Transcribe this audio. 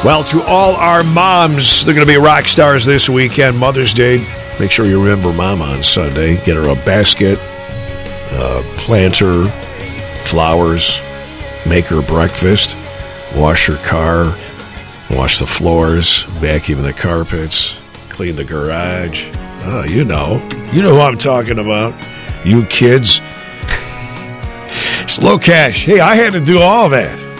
Well, to all our moms, they're going to be rock stars this weekend, Mother's Day. Make sure you remember Mama on Sunday. Get her a basket, plant her flowers, make her breakfast, wash her car, wash the floors, vacuum the carpets, clean the garage. Oh, you know who I'm talking about. You kids. Slow Cash. Hey, I had to do all that.